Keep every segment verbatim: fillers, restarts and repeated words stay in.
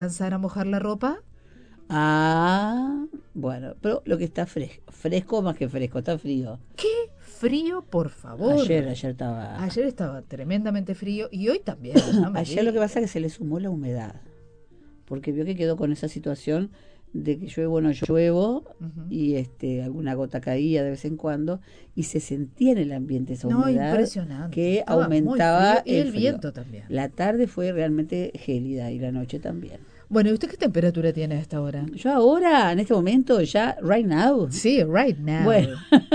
¿Alcanzar a mojar la ropa? Ah, bueno, pero lo que está fresco, fresco más que fresco, está frío. ¡Qué frío, por favor! Ayer, ayer estaba... Ayer estaba tremendamente frío y hoy también. No me Ayer lo que digas. pasa es que se le sumó la humedad, porque vio que quedó con esa situación de que lluevo o no lluevo, Ujú. y este alguna gota caía de vez en cuando, y se sentía en el ambiente esa No, humedad impresionante. que Estaba muy aumentaba frío y el, frío. viento también. La tarde fue realmente gélida y la noche también. Bueno, ¿y usted qué temperatura tiene a esta hora? Yo ahora, en este momento, ya, right now, Sí, right now. bueno,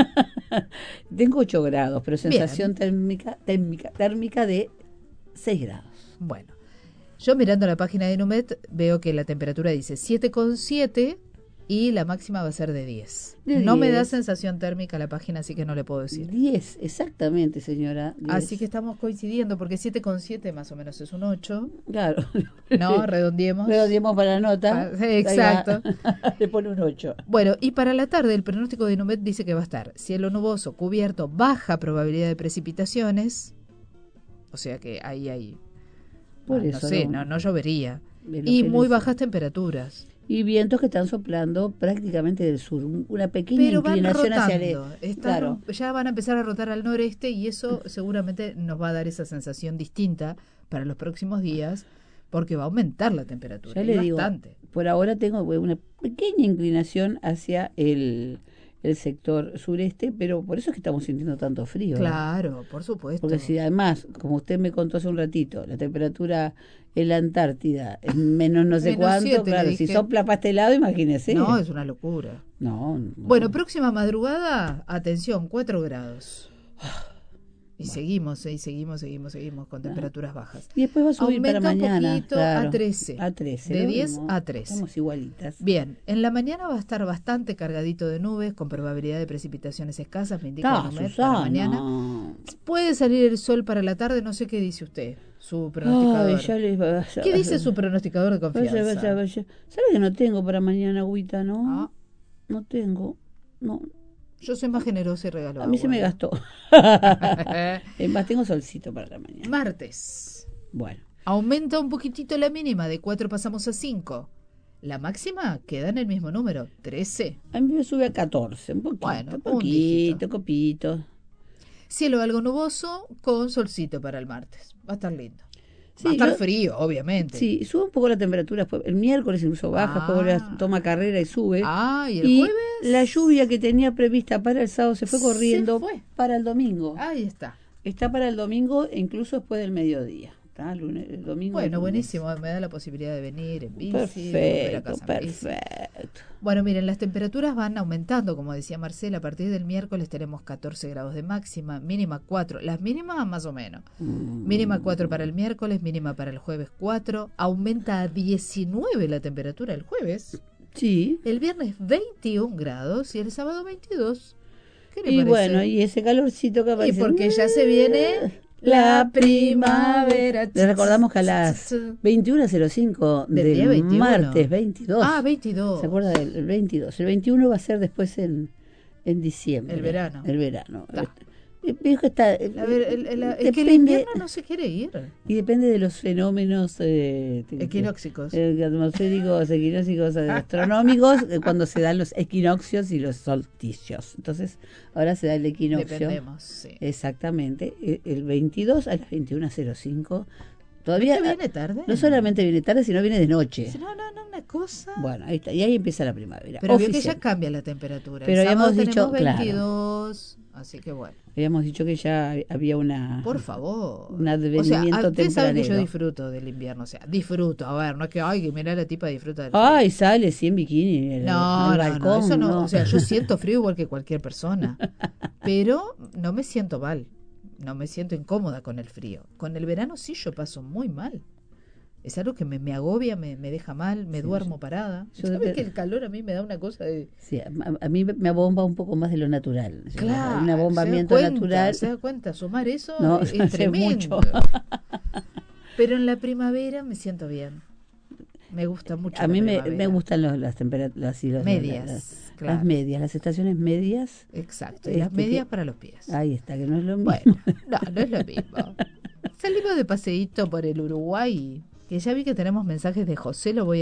tengo ocho grados, pero sensación Bien. térmica, térmica, térmica de seis grados. Bueno, yo mirando la página de Numet veo que la temperatura dice siete coma siete y la máxima va a ser de diez. De No me da diez. sensación térmica la página, así que no le puedo decir. diez, exactamente, señora. diez. Así que estamos coincidiendo, porque siete coma siete más o menos es un ocho. Claro. No, redondeemos. Redondeemos para la nota. Pa- exacto. Le pone un ocho. Bueno, y para la tarde el pronóstico de Numet dice que va a estar cielo nuboso, cubierto, baja probabilidad de precipitaciones. O sea que ahí hay... Por ah, eso, no sé, no. no, no llovería. De lo Y que muy les- bajas temperaturas. Y vientos que están soplando prácticamente del sur. Una pequeña Pero van inclinación hacia el... rotando. Están- Claro. Ya van a empezar a rotar al noreste y eso seguramente nos va a dar esa sensación distinta para los próximos días porque va a aumentar la temperatura. Ya y le digo, bastante. por ahora tengo una pequeña inclinación hacia el, el sector sureste, pero por eso es que estamos sintiendo tanto frío. ¿eh? Claro, por supuesto. Porque si además, como usted me contó hace un ratito, la temperatura en la Antártida es menos no sé Menos cuánto, siete, le claro, si dije. sopla para este lado, imagínese. No, es una locura. No, no. Bueno, próxima madrugada, atención, cuatro grados. Y seguimos, eh, y seguimos, seguimos, seguimos con temperaturas bajas. Y después va a subir Aumenta para un mañana. poquito claro, a trece. A trece. De lo diez mismo. a trece. Estamos igualitas. Bien, en la mañana va a estar bastante cargadito de nubes, con probabilidad de precipitaciones escasas, me indica Está, el Numet para Susana. mañana. Puede salir el sol para la tarde, no sé qué dice usted, su pronosticador. Ay, ya les va- ¿Qué dice su pronosticador de confianza? Vaya, vaya, vaya. ¿Sabe que no tengo para mañana agüita, no? Ah, No tengo. No. yo soy más generosa y regalo A mí agua. se me gastó. Es más, tengo solcito para la mañana. Martes. Bueno. Aumenta un poquitito la mínima, de cuatro pasamos a cinco. La máxima queda en el mismo número, trece. A mí me sube a catorce. Un poquito. Bueno, un poquito, dígito. copito. Cielo algo nuboso con solcito para el martes. Va a estar lindo. Sí, Va a estar yo- frío, obviamente. Sí, sube un poco la temperatura. Después, el miércoles incluso baja, Ah. después vuelve a- toma carrera y sube. Ah, ¿y el y jueves? la lluvia que tenía prevista para el sábado se fue Se corriendo fue. para el domingo. Ahí está. Está para el domingo e incluso después del mediodía. ¿Tá? Lunes, el domingo. Bueno, lunes. buenísimo. Me da la posibilidad de venir en bici. de volver a Perfecto, casa en bici. perfecto. Bueno, miren, las temperaturas van aumentando, como decía Marcela. A partir del miércoles tenemos catorce grados de máxima, mínima cuatro. Las mínimas más o menos. Mm. Mínima cuatro para el miércoles, mínima para el jueves cuatro. Aumenta a diecinueve la temperatura el jueves. Sí. El viernes veintiún grados y el sábado veintidós. ¿Qué le Y parece? bueno, y ese calorcito que Y aparece. porque ya se viene la primavera. Les recordamos que a las veintiuno cero cinco Del del, día veintiuno. martes veintidós. Ah, veintidós. ¿Se acuerda del el veintidós? El veintiuno va a ser después en, en diciembre. El verano. El verano. Ta. Eh, veo que está, A ver, el- el- es que el depende- invierno no se quiere ir. Y depende de los fenómenos eh, te- Equinóxicos. eh, atmosféricos, equinóxicos, eh, astronómicos, eh, cuando se dan los equinoccios y los solsticios. Entonces, ahora se da el equinoccio. Dependemos, sí. Exactamente, eh, el veintidós a las veintiuno cero cinco. Todavía ¿Es que viene tarde? no solamente viene tarde, sino viene de noche. No, no, no, una cosa. Bueno, ahí está, y ahí empieza la primavera. Pero vio que oficial. ya cambia la temperatura. Pero El sábado habíamos dicho, tenemos claro. veintidós, así que bueno. Habíamos dicho que ya había una... Por favor. Un O sea, advenimiento usted sabe que yo tempranero. disfruto del invierno. O sea, disfruto. A ver, no es que, ay, que mira la tipa disfruta del Ay, sale sí en bikini en el, No, al no, no, balcón. eso no, no. o sea, yo siento frío igual que cualquier persona, pero no me siento mal, no me siento incómoda con el frío. Con el verano sí yo paso muy mal. Es algo que me, me agobia, me, me deja mal, me Sí, duermo yo- parada. yo ¿Sabes de- que el calor a mí me da una cosa de... Sí, a, a mí me abomba un poco más de lo natural. O sea, Claro, un ¿se abombamiento da cuenta? natural. ¿Se da cuenta? Sumar eso No, es, hace es tremendo. mucho. Pero en la primavera me siento bien. Me gusta mucho A la mí me, primavera. me gustan los, las temperaturas. Las, Medias, las, claro. las medias, las estaciones medias. Exacto, y las Este, medias que- para los pies. Ahí está, que no es lo mismo. Bueno, no, no es lo mismo. Salimos de paseíto por el Uruguay, que ya vi que tenemos mensajes de José, lo voy a